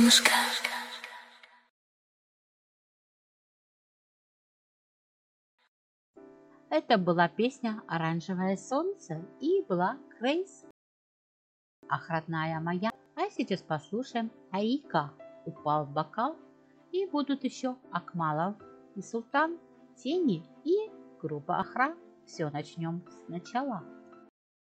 солнышко. Это была песня «Оранжевое солнце» и была Грейс, ах, родная моя. А сейчас послушаем Аика «Упал в бокал». И будут еще Акмалов и Султан, Тени и группа Ахра. Все начнем сначала.